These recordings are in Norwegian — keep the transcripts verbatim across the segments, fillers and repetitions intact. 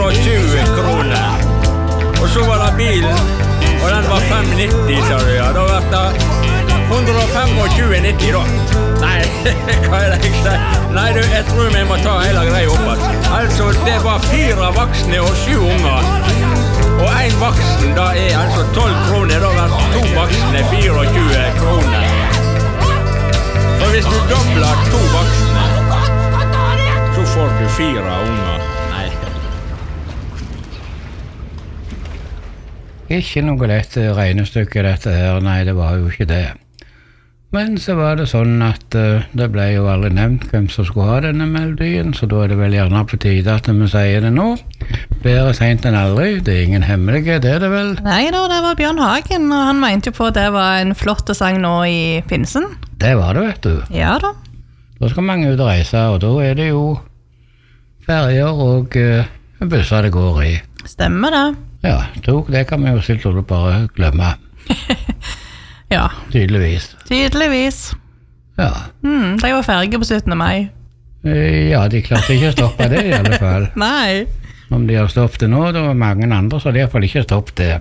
og tjue kroner. Og så var det bilen, og den var fem nitti, sa du, ja. Da var det hundre og tjuefem nitti da. Nei, hva er det jeg sier? Nei, du, jeg tror vi må ta hele greia opp. Altså, det var fire voksne og sju unger. Og en voksen, da er altså tolv kroner, da var to voksne tjuefire kroner. Så hvis du dobler to voksne, så får du fire unger. Nei. Ikke noe lett regnestykke dette her, nei, det var jo ikke det. Men så var det sånn at uh, det ble jo aldri nevnt hvem som skulle ha denne melodien, så da er det vel gjerne på tide at vi sier det nå. Bedre sent enn aldri, det er ingen hemmelige, det er det vel? Nei da, det var Bjørn Hagen, og han mente jo på at det var en flott sang nå i pinsen. Det var det, vet du. Ja da. Da skal mange ut og reise, og da er det jo ferger og uh, busser det går i. Stemmer det. Ja, tog, det kan vi jo silt og bare glemme. Ja. Tydeligvis. Tydeligvis. Ja. Mm, det var ferdig på syttende mai. Ja, de klarte ikke å stoppe det i alle fall. Nei. Om de har stoppet det nå, da var mange andre, så de har i hvert fall ikke stoppet det.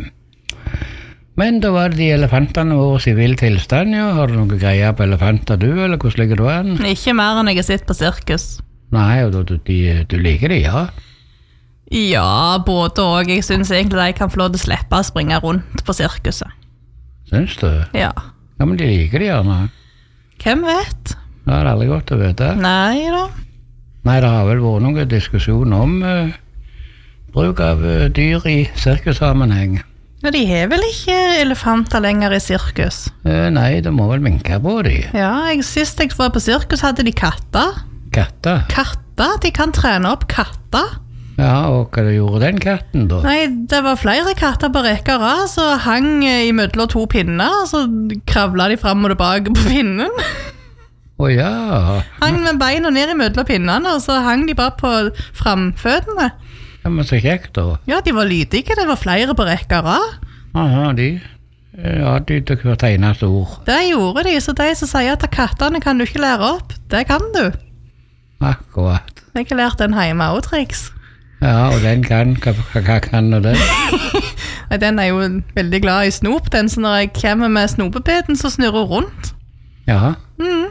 Men da var det de elefantene våre i vill tilstand, ja. Har du noen greier på elefanter du, eller hvordan ligger du an? Ikke mer enn jeg har sett på sirkus. Nei, og du, de, du liker de, ja? Ja, både og. Jeg synes egentlig de kan få lov til å slippe å springe rundt på sirkuset. Syns du? Ja. Ja, men de liker de gjerne. Hvem vet? Det er aldri godt å vite. Nei da. Nei, det har vel vært noen diskusjon om uh, bruk av uh, dyr i sirkussammenheng. Ja, de har vel ikke elefanter lenger i sirkus? Uh, nei, det må vel minke på de. Ja, jeg, sist jeg var på sirkus hadde de katter. Katter? Katter? De kan trene opp katter. Ja, og hva gjorde den katten da? Nei, det var flere katter på rekke og rad, så hang i mellom to pinner, så kravla de frem og tilbake på pinnen. Å ja. Hang med beina ned i mellom pinnene, og så hang de bare på framføttene. Ja, men så kjekt da. Ja, de var lydige, det var flere på rekke og rad. Aha, de ja, de tok hvert eneste ord. Det gjorde de, så de som sier at kattene kan du ikke lære opp, det kan du. Akkurat. Jeg har lært den hjemme også, Triks. Ja, og den kan, hva, hva kan og den? Den er jo veldig glad i snop, den, så når jeg kommer med snopepeten, så snurrer hun rundt. Ja. Mm.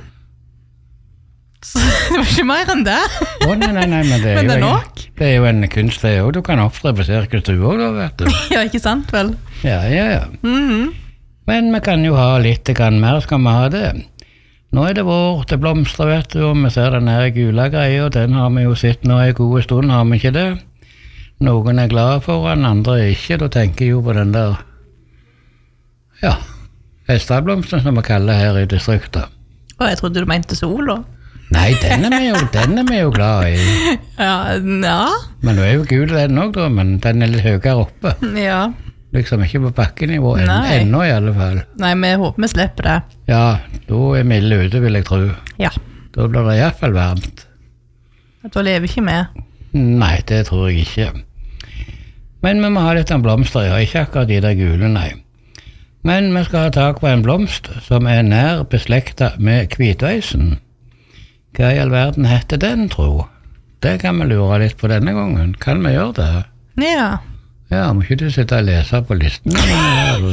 Så det var ikke mer enn det. Å, nei, nei, nei, men det er, men det er jo, nok. En, det er jo en kunst, det er jo, du kan opptre på sirkus du også, da, vet du. Ja, ikke sant, vel? Ja, ja, ja. Mm-hmm. Men vi kan jo ha litt grann mer, skal vi ha det. Nå er det vår til blomster, vet du, og vi ser den her gule greia, og den har vi jo sett nå i gode stund, har vi ikke det? Noen er glad for den, andre er ikke, da tenker jeg jo på den der, ja, hesteblomsten som vi kaller her i distriktet. Å, jeg trodde du mente sola. Nei, den er vi jo, den er vi jo glad i. Ja, ja. Men nå er jo gul den også, da, men den er litt høyere oppe. Ja. Liksom ikke på bakkenivå, en, ennå i alle fall. Nei, vi håper vi slipper det. Ja, da er milde ute, vil jeg tro. Ja. Da blir det i hvert fall varmt. Da lever ikke med. Nei, det tror jeg ikke. Men vi må ha litt av blomster, ja, ikke akkurat de der gule, nei. Men vi skal ha tak på en blomst som er nær beslektet med hvitveisen. Hva i all verden heter den, tro? Det kan vi lure litt på denne gangen. Kan vi gjøre det? Ja. Ja, må ikke du sitte og lese på listen?